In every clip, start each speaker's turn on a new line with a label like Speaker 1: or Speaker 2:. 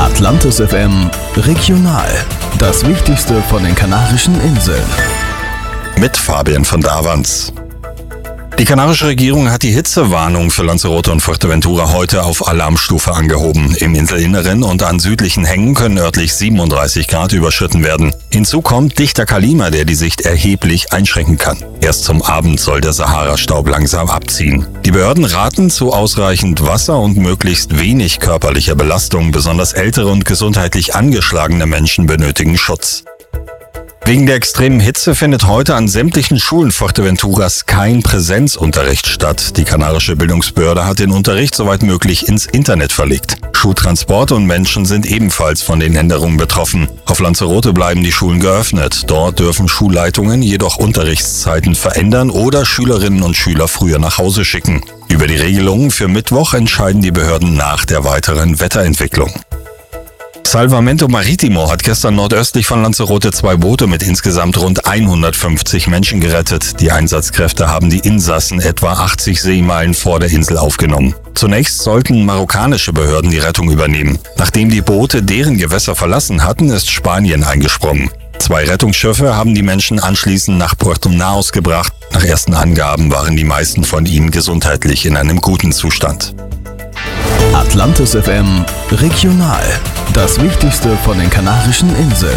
Speaker 1: Atlantis FM Regional. Das Wichtigste von den Kanarischen Inseln.
Speaker 2: Mit Fabian von Davans. Die kanarische Regierung hat die Hitzewarnung für Lanzarote und Fuerteventura heute auf Alarmstufe angehoben. Im Inselinneren und an südlichen Hängen können örtlich 37 Grad überschritten werden. Hinzu kommt dichter Kalima, der die Sicht erheblich einschränken kann. Erst zum Abend soll der Sahara-Staub langsam abziehen. Die Behörden raten zu ausreichend Wasser und möglichst wenig körperlicher Belastung. Besonders ältere und gesundheitlich angeschlagene Menschen benötigen Schutz. Wegen der extremen Hitze findet heute an sämtlichen Schulen Fuerteventuras kein Präsenzunterricht statt. Die kanarische Bildungsbehörde hat den Unterricht soweit möglich ins Internet verlegt. Schultransporte und Menschen sind ebenfalls von den Änderungen betroffen. Auf Lanzarote bleiben die Schulen geöffnet. Dort dürfen Schulleitungen jedoch Unterrichtszeiten verändern oder Schülerinnen und Schüler früher nach Hause schicken. Über die Regelungen für Mittwoch entscheiden die Behörden nach der weiteren Wetterentwicklung. Salvamento Maritimo hat gestern nordöstlich von Lanzarote 2 Boote mit insgesamt rund 150 Menschen gerettet. Die Einsatzkräfte haben die Insassen etwa 80 Seemeilen vor der Insel aufgenommen. Zunächst sollten marokkanische Behörden die Rettung übernehmen. Nachdem die Boote deren Gewässer verlassen hatten, ist Spanien eingesprungen. 2 Rettungsschiffe haben die Menschen anschließend nach Puerto Naos gebracht. Nach ersten Angaben waren die meisten von ihnen gesundheitlich in einem guten Zustand.
Speaker 1: Atlantis FM Regional. Das Wichtigste von den Kanarischen Inseln.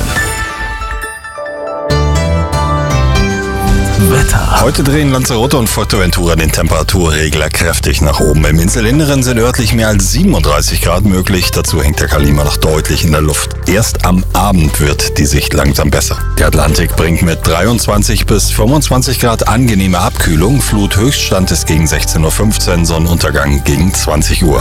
Speaker 1: Wetter.
Speaker 2: Heute drehen Lanzarote und Fuerteventura den Temperaturregler kräftig nach oben. Im Inselinneren sind örtlich mehr als 37 Grad möglich. Dazu hängt der Kalima noch deutlich in der Luft. Erst am Abend wird die Sicht langsam besser. Der Atlantik bringt mit 23 bis 25 Grad angenehme Abkühlung. Fluthöchststand ist gegen 16:15 Uhr, Sonnenuntergang gegen 20 Uhr.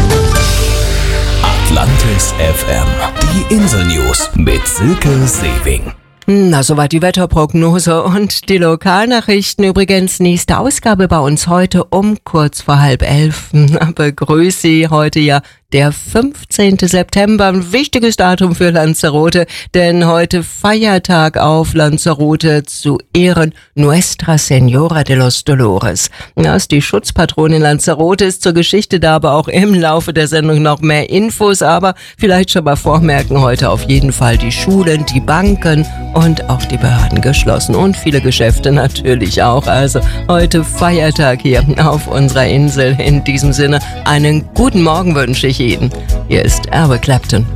Speaker 1: Atlantis FM. Die Insel-News mit Silke Sewing.
Speaker 3: Na, soweit die Wetterprognose und die Lokalnachrichten. Übrigens, nächste Ausgabe bei uns heute um kurz vor 10:30. Begrüße Sie heute ja der 15. September, ein wichtiges Datum für Lanzarote, denn heute Feiertag auf Lanzarote zu Ehren Nuestra Señora de los Dolores. Das ist die Schutzpatronin Lanzarote, ist zur Geschichte da, aber auch im Laufe der Sendung noch mehr Infos, aber vielleicht schon mal vormerken, heute auf jeden Fall die Schulen, die Banken und auch die Behörden geschlossen und viele Geschäfte natürlich auch. Also heute Feiertag hier auf unserer Insel. In diesem Sinne einen guten Morgen wünsche ich Ihnen. Hier ist Eric Clapton.